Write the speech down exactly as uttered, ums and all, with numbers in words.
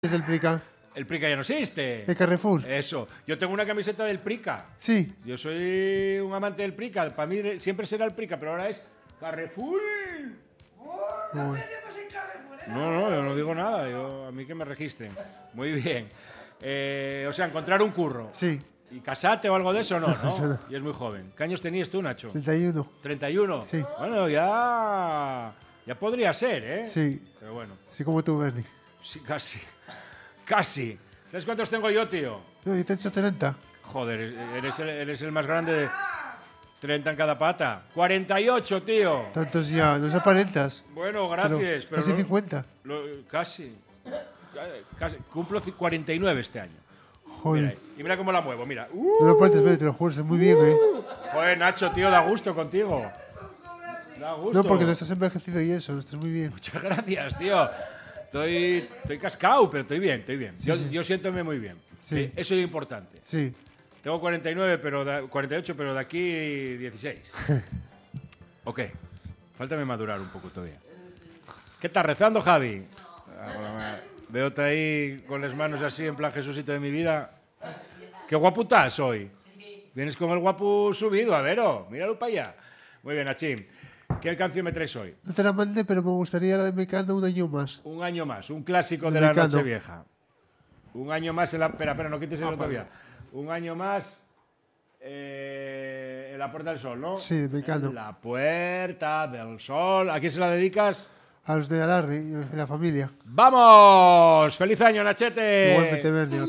Es del Prica. El Prica ya no existe. El Carrefour. Eso. Yo tengo una camiseta del Prica. Sí. Yo soy un amante del Prica. Para mí de- siempre será el Prica, pero ahora es Carrefour. Muy bien. No, no, yo no digo nada. Yo, a mí que me registren. Muy bien. Eh, o sea, encontrar un curro. Sí. ¿Y casate o algo de eso? No, Eso ¿no? no. Y es muy joven. ¿Qué años tenías tú, Nacho? treinta y uno. ¿treinta y uno? Sí. Bueno, ya... Ya podría ser, ¿eh? Sí. Pero bueno, Así como tú, Bernie. sí, casi. Casi. ¿Sabes cuántos tengo yo, tío? No, yo te he hecho treinta. Joder, eres el, eres el más grande de treinta en cada pata. cuarenta y ocho, tío. Tantos ya. No se aparentas. Bueno, Pero gracias. Pero, casi no- cincuenta. lo- casi. Ca- casi. Cumplo ci- cuarenta y nueve este año. Mira, Joder. ahí. Y mira cómo la muevo, mira. Uh, No lo aparentes, Bernie, te lo juro. Es muy bien, ¿eh? joder, Nacho, tío, da gusto contigo. Da gusto. No, porque no estás envejecido y eso. Estás muy bien. Muchas gracias, tío. Estoy, estoy cascado, pero estoy bien, estoy bien. Sí, yo, sí. yo siéntome muy bien. Sí. Eh, Eso es importante. Sí. Tengo cuarenta y nueve, pero da- cuarenta y ocho, pero de aquí dieciséis. Ok. Faltame madurar un poco todavía. ¿Qué estás rezando, Javi? Ah, bueno, ma- Veote ahí con las manos así, en plan Jesucito de mi vida. Qué guapo estás hoy. Vienes con el guapo subido, a vero. Míralo para allá. Muy bien, Achín. ¿Qué canción me traes hoy? No te la mandé, pero me gustaría la de Mecano un año más. Un año más, un clásico de De la Mecano. noche vieja. Un año más en la... Espera, espera, no quites el Ah, otro vale. día. Un año más eh, en la Puerta del Sol, ¿no? Sí, de Mecano. En la Puerta del Sol. ¿A quién se la dedicas? A los de Alarde y a la familia. ¡Vamos! ¡Feliz año, Nachete! Igualmente, Bernie.